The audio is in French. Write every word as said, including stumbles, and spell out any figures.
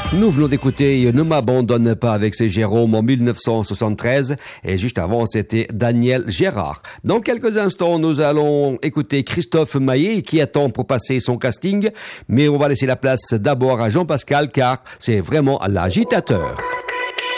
Nous venons d'écouter Ne m'abandonne pas avec ses Jérôme en mille neuf cent soixante-treize et juste avant c'était Daniel Gérard. Dans quelques instants nous allons écouter Christophe Maé qui attend pour passer son casting, mais on va laisser la place d'abord à Jean-Pascal car c'est vraiment l'agitateur.